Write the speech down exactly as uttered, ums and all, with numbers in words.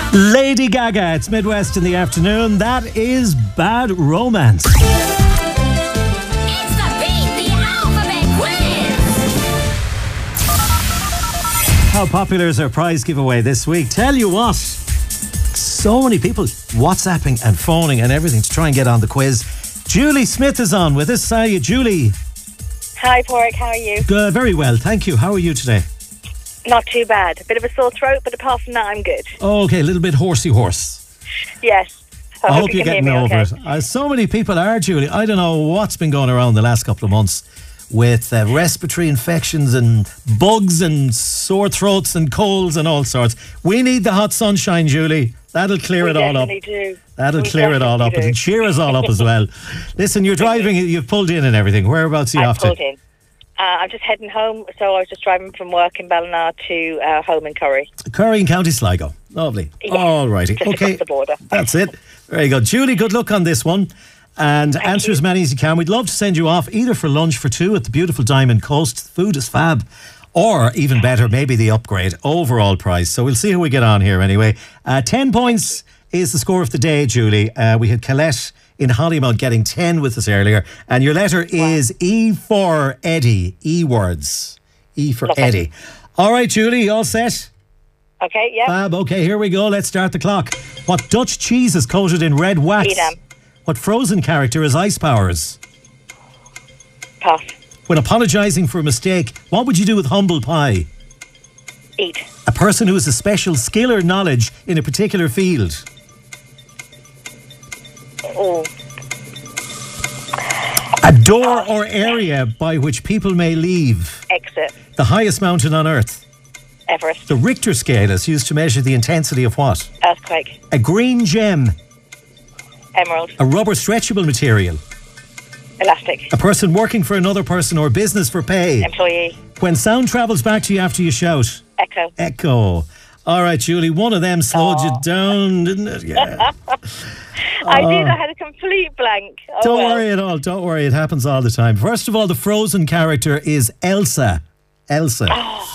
Lady Gaga, it's Midwest in the afternoon. That is Bad Romance. It's the Beat the Alphabet Quiz. How popular is our prize giveaway this week? Tell you what, so many people WhatsApping and phoning and everything to try and get on the quiz. Julie Smith is on with us. Hi, Julie. Hi, Porrick. How are you? Good, very well, thank you. How are you today? Not too bad. A bit of a sore throat, but apart from that, I'm good. Okay, a little bit horsey horse. Yes. I, I, hope you you're can getting hear me over okay. it. Uh, so many people are, Julie. I don't know what's been going around the last couple of months with uh, respiratory infections and bugs and sore throats and colds and all sorts. We need the hot sunshine, Julie. That'll clear We it all up. definitely do. That'll We clear it all up. definitely It'll do. cheer us all up as well. Listen, you're driving, you've pulled in and everything. Whereabouts are you I off to? pulled in. Uh, I'm just heading home, so I was just driving from work in Ballina to uh, home in Curry. Curry in County Sligo. Lovely. Yeah, All righty. just Okay. across the border. That's it. Very good. Julie, good luck on this one. And answer you. as many as you can. We'd love to send you off either for lunch for two at the beautiful Diamond Coast. Food is fab. Or, even better, maybe the upgrade overall price. So we'll see how we get on here anyway. Uh, ten points is the score of the day, Julie. Uh, we had Colette in Hollymount getting ten with us earlier. And your letter is E for Eddie. E words. E for Lovely. Eddie. All right, Julie, you all set? Okay, yeah. Fab, okay, here we go. Let's start the clock. What Dutch cheese is coated in red wax? Edam. What Frozen character has ice powers? Pass. When apologising for a mistake, what would you do with humble pie? Eat. A person who has a special skill or knowledge in a particular field. Oh, A door or area by which people may leave. exit. The highest mountain on earth. Everest. The Richter scale is used to measure the intensity of what? Earthquake. A green gem. Emerald. A rubber stretchable material. Elastic. A person working for another person or business for pay. Employee. When sound travels back to you after you shout. Echo. Echo. All right, Julie, one of them slowed you Aw. down, didn't it? Yeah. I did. I had a complete blank. Oh, Don't well. worry at all. Don't worry. It happens all the time. First of all, the Frozen character is Elsa. Elsa.